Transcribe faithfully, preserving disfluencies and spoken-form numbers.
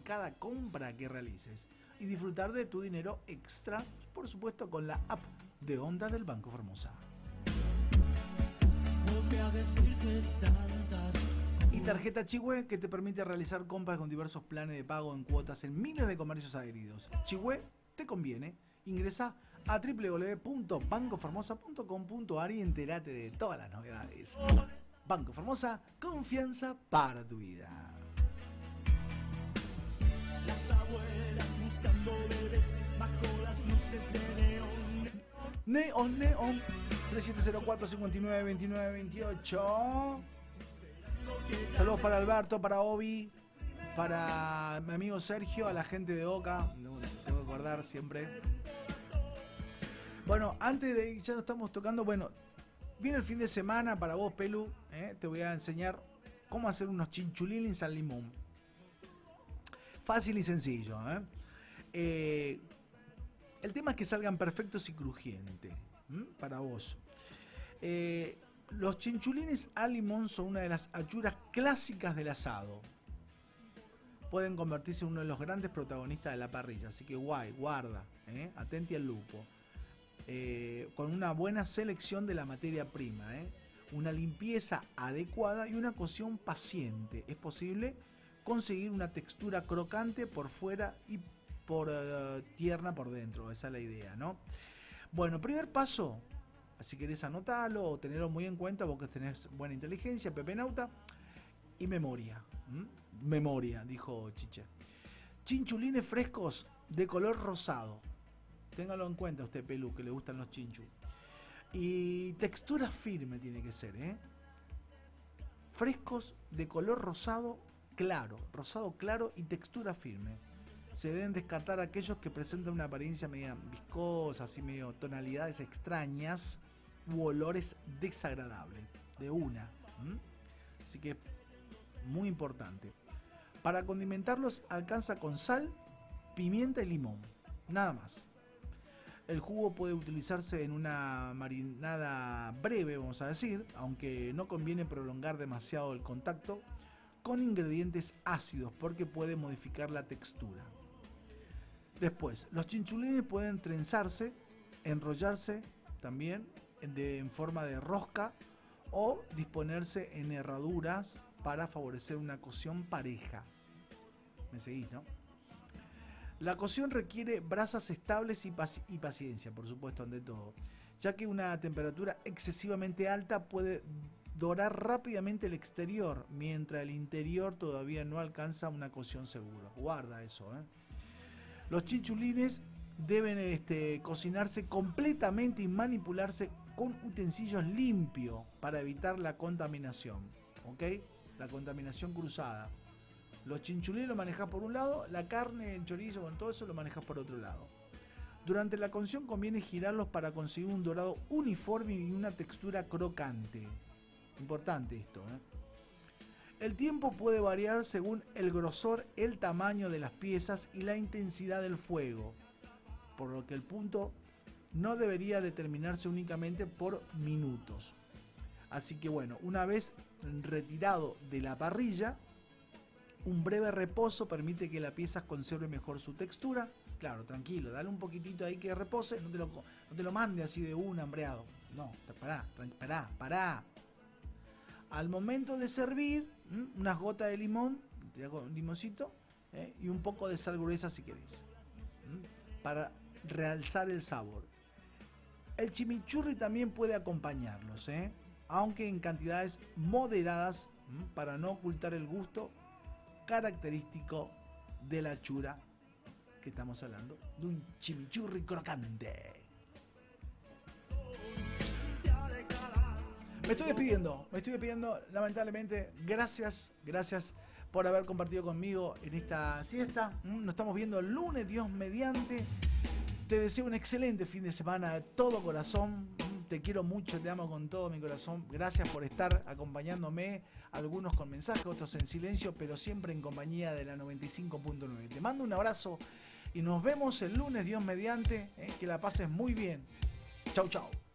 cada compra que realices y disfrutar de tu dinero extra, por supuesto, con la app de Onda del Banco Formosa. Y tarjeta Chihue, que te permite realizar compras con diversos planes de pago en cuotas en miles de comercios adheridos. Chihue, te conviene. Ingresa a doble u doble u doble u punto banco formosa punto com punto a r y entérate de todas las novedades. Banco Formosa, confianza para tu vida. Las abuelas buscando bebés bajo las luces de neón. Neón, neón. tres siete cero cuatro, cinco nueve, dos nueve dos ocho. Saludos para Alberto, para Obi, para mi amigo Sergio, a la gente de Oca. Tengo que acordar siempre. Bueno, antes de ya lo estamos tocando, bueno, viene el fin de semana para vos, Pelu. ¿eh? Te voy a enseñar cómo hacer unos chinchulines al limón. Fácil y sencillo. ¿eh? Eh, el tema es que salgan perfectos y crujientes. ¿m? Para vos. Eh, los chinchulines al limón son una de las achuras clásicas del asado. Pueden convertirse en uno de los grandes protagonistas de la parrilla. Así que guay, guarda. ¿eh? Atenti al lupo. Eh, con una buena selección de la materia prima, ¿eh? una limpieza adecuada y una cocción paciente. Es posible conseguir una textura crocante por fuera y por uh, tierna por dentro. Esa es la idea, ¿no? Bueno, primer paso, si querés anotarlo o tenerlo muy en cuenta, vos que tenés buena inteligencia, Pepe Nauta, y memoria. ¿Mm? Memoria, dijo Chiche. Chinchulines frescos de color rosado. Téngalo en cuenta usted, Pelu, que le gustan los chinchus. Y textura firme tiene que ser, ¿eh? Frescos de color rosado claro, rosado claro y textura firme. Se deben descartar aquellos que presentan una apariencia media viscosa, así medio tonalidades extrañas u olores desagradables. De una. ¿Mm? Así que muy importante. Para condimentarlos alcanza con sal, pimienta y limón. Nada más. El jugo puede utilizarse en una marinada breve, vamos a decir, aunque no conviene prolongar demasiado el contacto con ingredientes ácidos porque puede modificar la textura. Después, los chinchulines pueden trenzarse, enrollarse también de, en forma de rosca o disponerse en herraduras para favorecer una cocción pareja. ¿Me seguís, no? La cocción requiere brasas estables y, paci- y paciencia, por supuesto, ante todo, ya que una temperatura excesivamente alta puede dorar rápidamente el exterior, mientras el interior todavía no alcanza una cocción segura. Guarda eso, ¿eh? Los chinchulines deben este, cocinarse completamente y manipularse con utensilios limpios para evitar la contaminación, ¿ok? La contaminación cruzada. Los chinchulines lo manejas por un lado, la carne, el chorizo, con todo eso lo manejas por otro lado. Durante la cocción conviene girarlos para conseguir un dorado uniforme y una textura crocante. Importante esto, ¿eh? El tiempo puede variar según el grosor, el tamaño de las piezas y la intensidad del fuego, por lo que el punto no debería determinarse únicamente por minutos. Así que bueno, una vez retirado de la parrilla, un breve reposo permite que la pieza conserve mejor su textura. Claro, tranquilo, dale un poquitito ahí que repose, no te lo, no te lo mande así de un hambreado. No, pará, pará, pará. Al momento de servir, ¿m? unas gotas de limón, un limoncito, ¿eh? y un poco de sal gruesa si querés, ¿m? para realzar el sabor. El chimichurri también puede acompañarlos, ¿eh? aunque en cantidades moderadas, ¿m? para no ocultar el gusto característico de la chura que estamos hablando, de un chimichurri crocante. Me estoy despidiendo, me estoy despidiendo lamentablemente. Gracias, gracias por haber compartido conmigo en esta siesta. Nos estamos viendo el lunes, Dios mediante. Te deseo un excelente fin de semana de todo corazón. Te quiero mucho, te amo con todo mi corazón. Gracias por estar acompañándome, algunos con mensajes, otros en silencio, pero siempre en compañía de la noventa y cinco punto nueve. Te mando un abrazo y nos vemos el lunes, Dios mediante. Eh, que la pases muy bien. Chau, chau.